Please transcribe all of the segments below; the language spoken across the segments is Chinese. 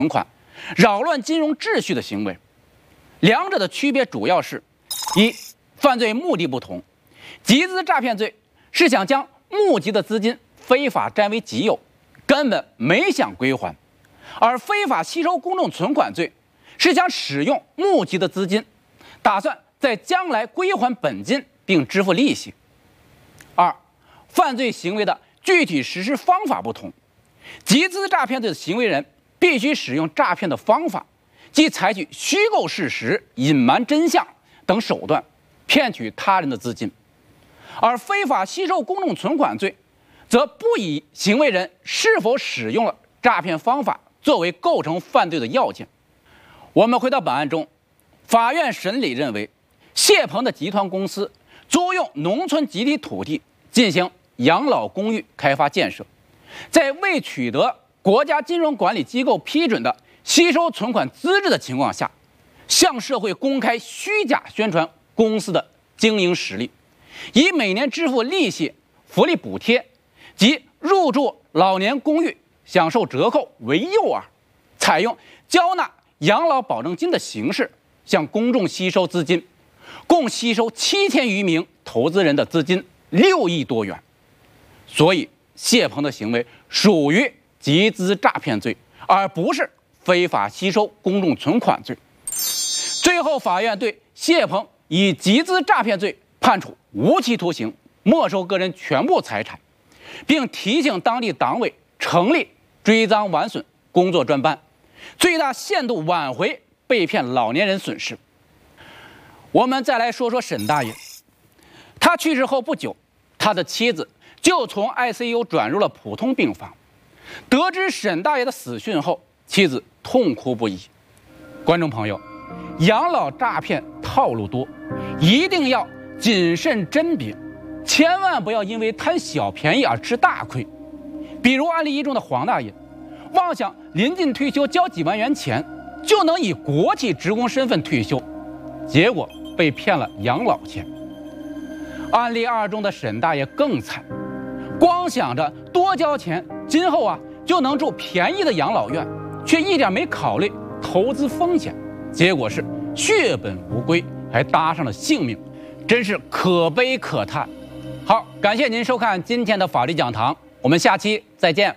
存款、扰乱金融秩序的行为。两者的区别主要是：一、犯罪目的不同，集资诈骗罪是想将募集的资金非法占为己有，根本没想归还；而非法吸收公众存款罪是想使用募集的资金，打算在将来归还本金并支付利息。二、犯罪行为的具体实施方法不同，集资诈骗罪的行为人必须使用诈骗的方法，即采取虚构事实、隐瞒真相等手段骗取他人的资金；而非法吸收公众存款罪则不以行为人是否使用了诈骗方法作为构成犯罪的要件。我们回到本案中，法院审理认为，谢鹏的集团公司租用农村集体土地进行养老公寓开发建设，在未取得国家金融管理机构批准的吸收存款资质的情况下，向社会公开虚假宣传公司的经营实力，以每年支付利息、福利补贴及入住老年公寓享受折扣为诱饵，采用交纳养老保证金的形式向公众吸收资金，共吸收7000余名投资人的资金6亿多元。所以谢鹏的行为属于集资诈骗罪，而不是非法吸收公众存款罪。最后，法院对谢鹏以集资诈骗罪判处无期徒刑，没收个人全部财产，并提醒当地党委成立追赃挽损工作专班，最大限度挽回被骗老年人损失。我们再来说说沈大爷，他去世后不久，他的妻子就从 ICU 转入了普通病房。得知沈大爷的死讯后，妻子痛哭不已。观众朋友，养老诈骗套路多，一定要谨慎甄别，千万不要因为贪小便宜而吃大亏。比如案例一中的黄大爷，妄想临近退休交几万元钱就能以国企职工身份退休，结果被骗了养老钱。案例二中的沈大爷更惨，光想着多交钱，今后就能住便宜的养老院，却一点没考虑投资风险，结果是血本无归，还搭上了性命，真是可悲可叹。好，感谢您收看今天的法律讲堂，我们下期再见。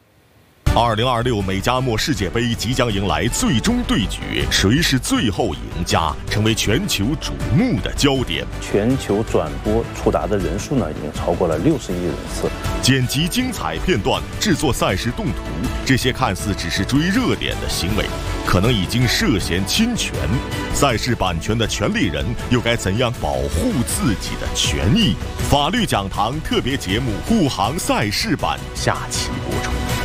2026美加墨世界杯即将迎来最终对决，谁是最后赢家，成为全球瞩目的焦点。 全球转播触达的人数呢，已经超过了60亿人次。 剪辑精彩片段，制作赛事动图，这些看似只是追热点的行为，可能已经涉嫌侵权。赛事版权的权利人又该怎样保护自己的权益？法律讲堂特别节目《护航赛事版》下期播出。